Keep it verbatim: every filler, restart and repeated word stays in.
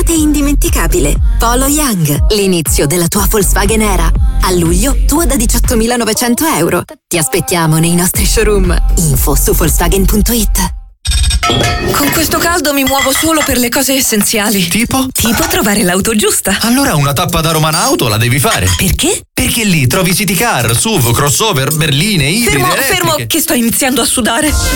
un'estate indimenticabile. Polo Young, l'inizio della tua Volkswagen era. A luglio, tua da diciottomilanovecento euro. Ti aspettiamo nei nostri showroom. Info su Volkswagen punto it. Con questo caldo mi muovo solo per le cose essenziali. Tipo? Tipo trovare l'auto giusta. Allora una tappa da Roman Auto la devi fare. Perché? Perché lì trovi City Car, S U V, crossover, berline, ibride, Fermo, elettriche. fermo, che sto iniziando a sudare.